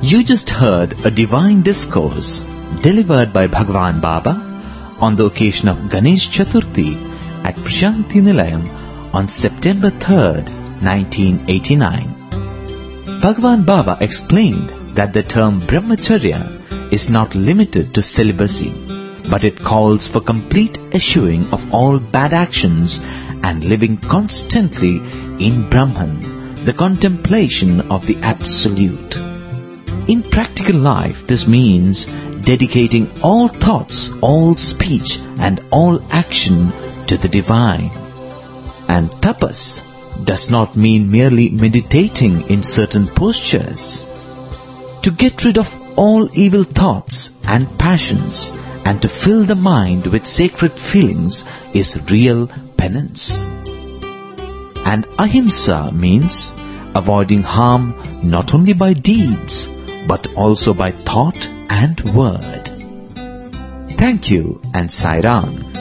You just heard a divine discourse delivered by Bhagwan Baba on the occasion of Ganesh Chaturthi at Prashanti Nilayam on September 3rd, 1989. Bhagwan Baba explained that the term Brahmacharya is not limited to celibacy, but it calls for complete eschewing of all bad actions and living constantly in Brahman, the contemplation of the Absolute. In practical life, this means dedicating all thoughts, all speech and all action to the Divine. And tapas does not mean merely meditating in certain postures. To get rid of all evil thoughts and passions and to fill the mind with sacred feelings is real penance. And ahimsa means avoiding harm not only by deeds but also by thought and word. Thank you and Sai Ram.